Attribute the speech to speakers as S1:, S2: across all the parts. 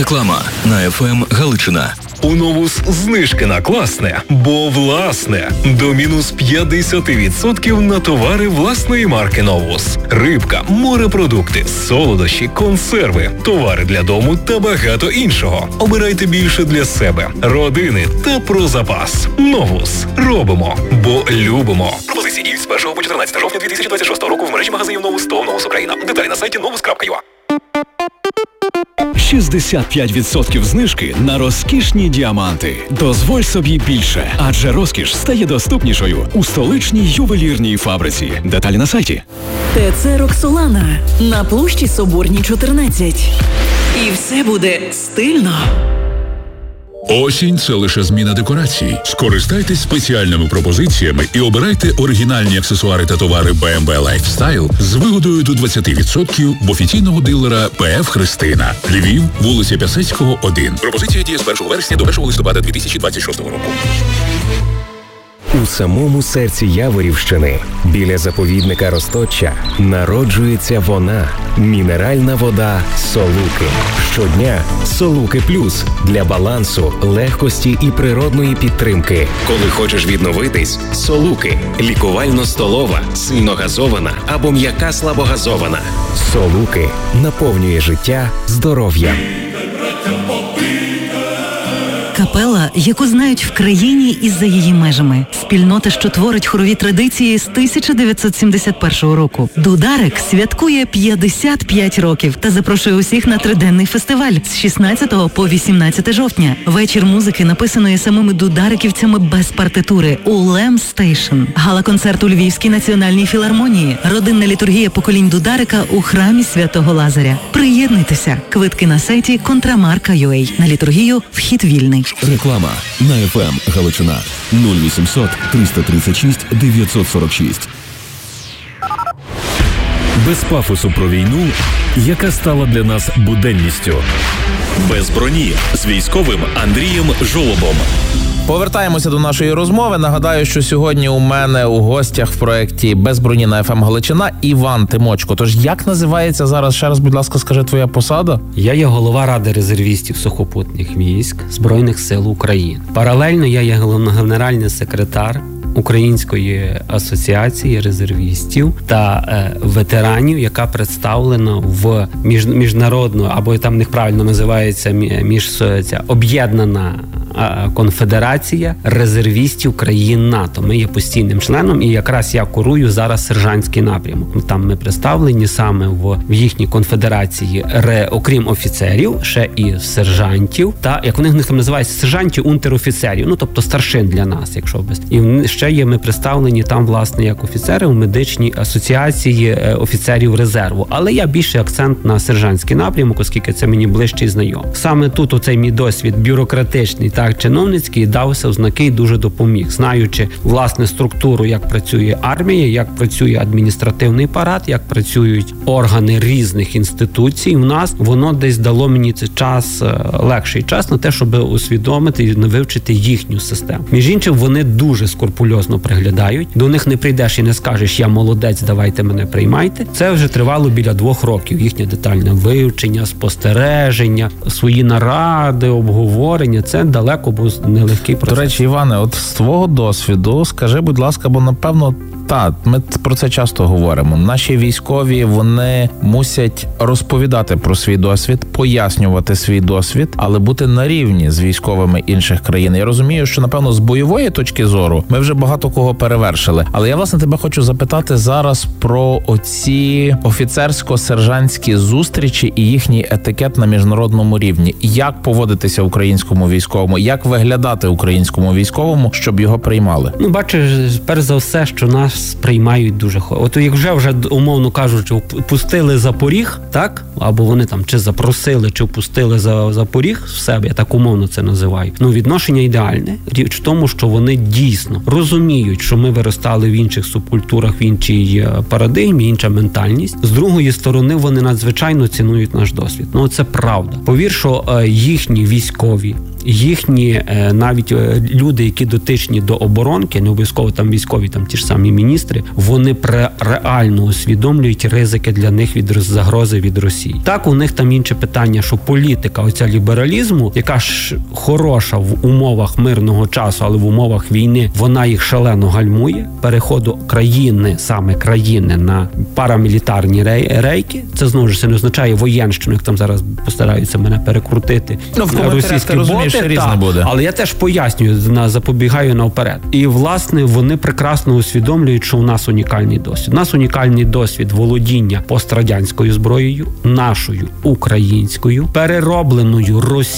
S1: Реклама на FM Галичина.
S2: У Новус знижки на класне, бо власне. До мінус 50% на товари власної марки Новус. Рибка, морепродукти, солодощі, консерви, товари для дому та багато іншого. Обирайте більше для себе, родини та про запас. Новус. Робимо, бо любимо. Пропозиції діють з 1 по 14 жовтня 2026 року в мережі магазинів Новус та Новус Україна. Деталі на сайті novus.ua.
S3: 65% знижки на розкішні діаманти. Дозволь собі більше, адже розкіш стає доступнішою у столичній ювелірній фабриці. Деталі на сайті.
S4: ТЦ «Роксолана» на площі Соборній, 14. І все буде стильно.
S5: Осінь – це лише зміна декорацій. Скористайтесь спеціальними пропозиціями і обирайте оригінальні аксесуари та товари BMW Lifestyle з вигодою до 20% в офіційного дилера ПФ «Христина». Львів, вулиця Пясецького, 1. Пропозиція діє з 1 вересня до 1 листопада 2026 року.
S6: У самому серці Яворівщини, біля заповідника Розточчя, народжується вона – мінеральна вода «Солуки». Щодня «Солуки Плюс» для балансу, легкості і природної підтримки. Коли хочеш відновитись – «Солуки» – лікувально-столова, сильногазована або м'яка слабогазована. «Солуки» наповнює життя здоров'ям.
S4: Капела, яку знають в країні і за її межами. Спільнота, що творить хорові традиції з 1971 року. Дударик святкує 55 років та запрошує усіх на триденний фестиваль з 16 по 18 жовтня. Вечір музики, написаної самими дудариківцями без партитури у Лем Стейшн. Гала-концерт у Львівській національній філармонії. Родинна літургія поколінь дударика у храмі Святого Лазаря. Приєднуйтеся. Квитки на сайті Контрамарка.ua. На літургію вхід вільний.
S3: Реклама на FM Галичина. 0800 336 946.
S7: Без пафосу про війну, яка стала для нас буденністю. Без броні з військовим Андрієм Жолобом.
S8: Повертаємося до нашої розмови. Нагадаю, що сьогодні у мене у гостях в проєкті «Без броні» на ФМ Галичина Іван Тимочко. Тож як називається зараз, ще раз, будь ласка, скажи твоя посада?
S9: Я є голова Ради резервістів сухопутних військ Збройних сил України. Паралельно я є генеральний секретар Української асоціації резервістів та ветеранів, яка представлена в міжнародну, або там в них правильно називається об'єднана конфедерація резервістів країн НАТО. Ми є постійним членом, і якраз я курую зараз сержантський напрямок. Там ми представлені саме в їхній конфедерації, окрім офіцерів, ще і сержантів, та як у них там називається сержантів, унтер-офіцерів, ну тобто старшин для нас, якщо без. І ще є ми представлені там, власне, як офіцери в медичній асоціації офіцерів резерву. Але я більше акцент на сержантський напрямок, оскільки це мені ближче і знайомо. Саме тут оцей мій досвід бюрократичний, так, чиновницький, дався в знаки і дуже допоміг, знаючи, власне, структуру, як працює армія, як працює адміністративний апарат, як працюють органи різних інституцій. У нас воно десь дало мені цей час, легший час на те, щоб усвідомити і вивчити їхню систему. Між іншим, вони дуже скрупульозно приглядають. До них не прийдеш і не скажеш: я молодець, давайте мене приймайте. Це вже тривало біля 2 років. Їхнє детальне вивчення, спостереження, свої наради, обговорення. Це далеко був нелегкий процес.
S8: До речі, Іване, от з твого досвіду, скажи, будь ласка, бо напевно, ми про це часто говоримо. Наші військові, вони мусять розповідати про свій досвід, пояснювати свій досвід, але бути на рівні з військовими інших країн. Я розумію, що, напевно, з бойової точки зору ми вже багато кого перевершили. Але я, власне, тебе хочу запитати зараз про оці офіцерсько-сержантські зустрічі і їхній етикет на міжнародному рівні. Як поводитися українському військовому? Як виглядати українському військовому, щоб його приймали?
S9: Ну, бачиш, перш за все, що нас приймають дуже От як вже, умовно кажучи, пустили за поріг, так? Або вони там чи запросили, чи впустили за поріг в себе, я так умовно це називаю. Ну, відношення ідеальне. Річ в тому, що вони дійсно розуміють, що ми виростали в інших субкультурах, в іншій парадигмі, інша ментальність. З другої сторони, вони надзвичайно цінують наш досвід. Ну, це правда. Повір, що їхні військові їхні навіть люди, які дотичні до оборонки, не обов'язково там військові, там ті ж самі міністри, вони реально усвідомлюють ризики для них від загрози від Росії. Так, у них там інше питання, що політика оця лібералізму, яка ж хороша в умовах мирного часу, але в умовах війни вона їх шалено гальмує. Переходу саме країни на парамілітарні рейки, це знову ж це не означає воєнщину, як там зараз постараються мене перекрутити.
S8: Російські боти,
S9: але я теж пояснюю, запобігаю наперед. І, власне, вони прекрасно усвідомлюють, що у нас унікальний досвід. У нас унікальний досвід володіння пострадянською зброєю, нашою українською, переробленою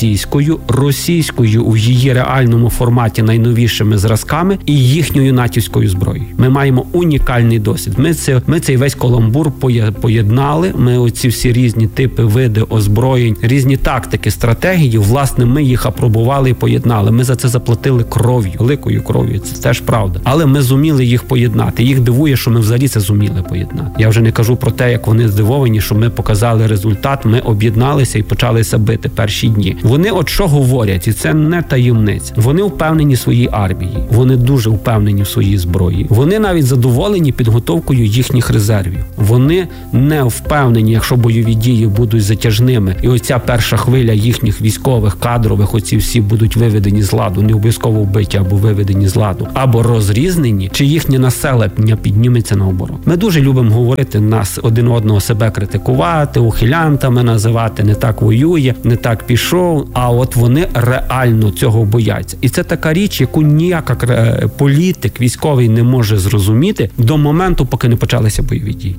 S9: російською у її реальному форматі найновішими зразками і їхньою натівською зброєю. Ми маємо унікальний досвід. Ми цей весь каламбур поєднали. Ми оці всі різні типи, види озброєнь, різні тактики, стратегії, власне, ми їх апробували і поєднали. Ми за це заплатили кров'ю, великою кров'ю, це теж правда. Але ми зуміли їх поєднати. Їх дивує, що ми взагалі це зуміли поєднати. Я вже не кажу про те, як вони здивовані, що ми показали результат, ми об'єдналися і почалися бити перші дні. Вони от що говорять, і це не таємниця. Вони впевнені в своїй армії, вони дуже впевнені в своїй зброї. Вони навіть задоволені підготовкою їхніх резервів. Вони не впевнені, якщо бойові дії будуть затяжними, і оця перша хвиля їхніх військових, кадрових, оці всі будуть виведені з ладу, не обов'язково вбиті або виведені з ладу, або розрізнені, чи їхнє населення підніметься на оборону. Ми дуже любимо говорити, нас один одного себе критикувати, ухилянтами називати, не так воює, не так пішов, а от вони реально цього бояться. І це така річ, яку ніяка політик військовий не може зрозуміти до моменту, поки не почалися бойові дії.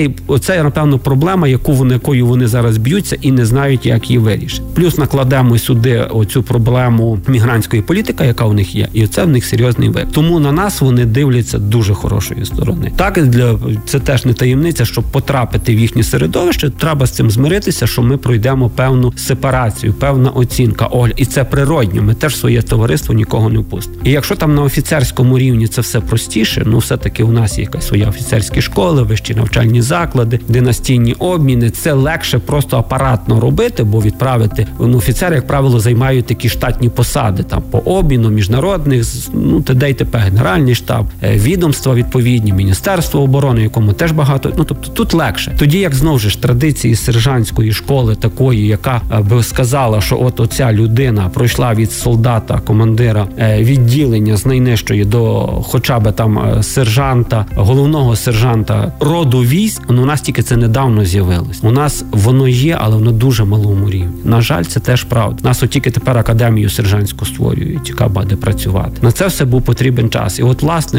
S9: Оце напевно, проблема, якою вони зараз б'ються і не знають, як її вирішити. Плюс накладемо сюди оцю проблему мігрантської політики, яка у них є, і оце в них серйозний вик. Тому на нас вони дивляться дуже хорошої сторони. Так, це теж не таємниця, щоб потрапити в їхнє середовище, треба з цим змиритися, що ми пройдемо певну сепарацію, певна оцінка, і це природньо, ми теж своє товариство нікого не пустимо. І якщо там на офіцерському рівні це все простіше, все-таки у нас є якась своя офіцерські школи, вищі навчальні заклади, династійні обміни, це легше просто апаратно робити, бо відправити, офіцери, як правило, займають такі штатні посади, там, по обміну, міжнародних, т.д. і т.п. Генеральний штаб, відомства відповідні, Міністерство оборони, якому теж багато, тобто тут легше. Тоді, як знову ж традиції сержантської школи такої, яка би сказала, що от оця людина пройшла від солдата, командира відділення з найнижчої до хоча б там сержанта, головного сержанта роду військ, у нас тільки це недавно з'явилось. У нас воно є, але воно дуже малому рівні. На жаль, це теж правда. Нас от тільки тепер академію сержантську створюють, яка буде працювати. На це все був потрібен час. І от, власне,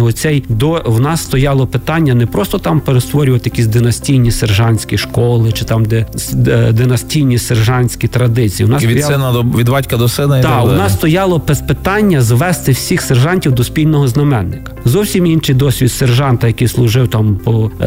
S9: в нас стояло питання не просто там перестворювати якісь династійні сержантські школи, чи там де династійні сержантські традиції. У нас
S8: від сина від батька до сина.
S9: Так, у нас стояло питання звести всіх сержантів до спільного знаменника. Зовсім інший досвід сержанта, який служив там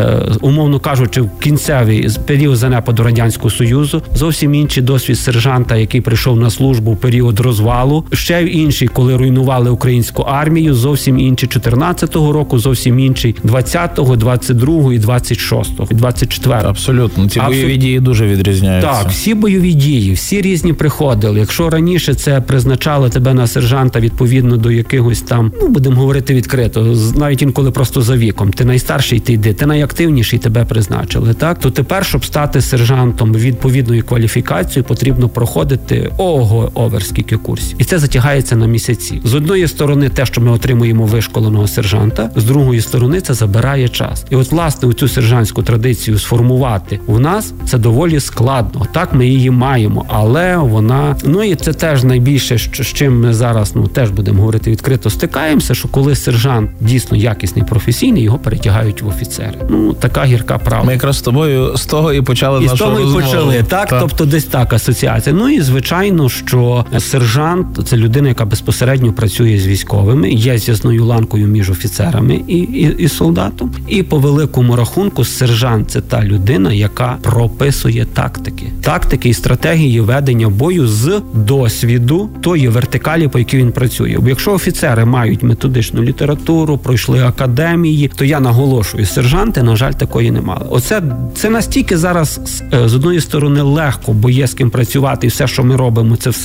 S9: умовно кажучи, в кінцевий період занепаду Радянського Союзу, зовсім інший досвід сержанта, який прийшов на службу в період розвалу, ще інший, коли руйнували українську армію, зовсім інший 14-го року, зовсім інший 20-го, 22-го і 26-го, і 24-го.
S8: Абсолютно. Ці бойові дії дуже відрізняються.
S9: Так, всі бойові дії, всі різні приходили. Якщо раніше це призначали тебе на сержанта відповідно до якихось там, будемо говорити відкрито, навіть інколи просто за віком. Ти найстарший, ти йди, ти найактивніший, тебе призначили, так? То тепер, щоб стати сержантом відповідною кваліфікацією, потрібно проходити скільки курсів. І це затягається на місяці. З одної сторони, те, що ми отримуємо вишколеного сержанта, з другої сторони, це забирає час. І от, власне, цю сержантську традицію сформувати у нас, це доволі складно. Так, ми її маємо, але вона... і це теж найбільше, з чим ми зараз, теж будемо говорити відкрито, стикаємося, що коли сержант дійсно якісний, професійний, його перетягають в офіцери. Така гірка правда.
S8: Ми якраз з тобою з того і почали нашу розмову.
S9: І з того і почали, так? Тобто десь так асоціація. І, звичайно, що сержант – це людина, яка безпосередньо працює з військовими, є зв'язною ланкою між офіцерами і солдатом. І по великому рахунку сержант – це та людина, яка прописує тактики і стратегії ведення бою з досвіду тої вертикалі, по якій він працює. Бо якщо офіцери мають методичну літературу, пройшли академії, то я наголошую, сержанти, на жаль, такої не мали. Це настільки зараз з одної сторони легко, бо є з ким працювати, і все, що ми робимо, це все наше,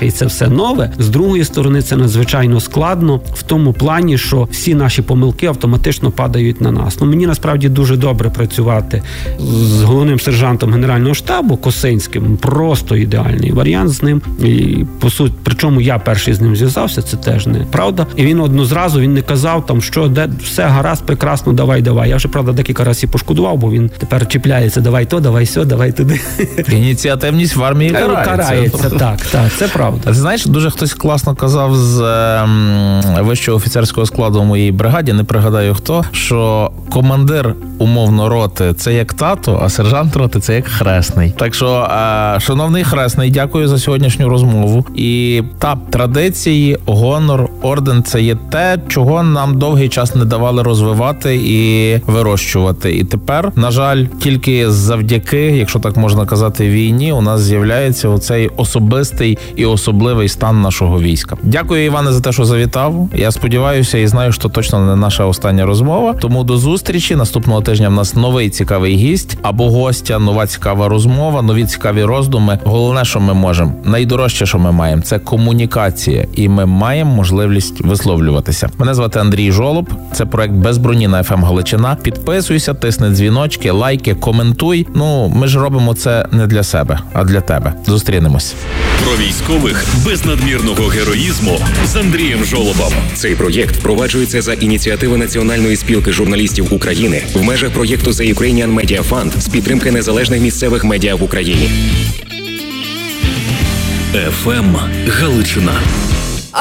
S9: і це все нове. З другої сторони, це надзвичайно складно в тому плані, що всі наші помилки автоматично падають на нас. Мені насправді дуже добре працювати з головним сержантом Генерального штабу Косинським. Просто ідеальний варіант з ним. І, по суті, причому я перший з ним зв'язався, це теж не правда. І він однозразу, він не казав там, що де все гаразд, прекрасно, давай. Я вже, правда, декілька разів і пошкодував, бо він тепер чіпляється, давай то, давай сьо, давай туди.
S8: Ініціативність в армії
S9: карається. Так, це правда.
S8: Ти знаєш, дуже хтось класно казав з вищого офіцерського складу у моїй бригаді, не пригадаю хто, що командир умовно роти – це як тато, а сержант роти – це як хресний. Так що, шановний хресний, дякую за сьогоднішню розмову. І традиції, гонор, орден – це є те, чого нам довгий час не давали розвивати і вирощувати. І тепер, на жаль, тільки завдяки, якщо так можна казати, війні, у нас з'являється оцей особистий і особливий стан нашого війська. Дякую, Іване, за те, що завітав. Я сподіваюся і знаю, що точно не наша остання розмова. Тому до зустрічі. Наступного тижня в нас новий цікавий гість або гостя, нова цікава розмова, нові цікаві роздуми. Головне, що ми можемо, найдорожче, що ми маємо, це комунікація. І ми маємо можливість висловлюватися. Мене звати Андрій Жолоб. Це проект «Без броні» на FM Галичина. Підписуйся, тисни дзвіночки, лайки, коментуй. Ми ж робимо це не для себе, а для тебе. Зустрінемось.
S7: Про військових без надмірного героїзму з Андрієм Жолобом.
S10: Цей проєкт впроваджується за ініціативи Національної спілки журналістів України в межах проєкту The Ukrainian Media Fund з підтримки незалежних місцевих медіа в Україні.
S7: FM Галичина.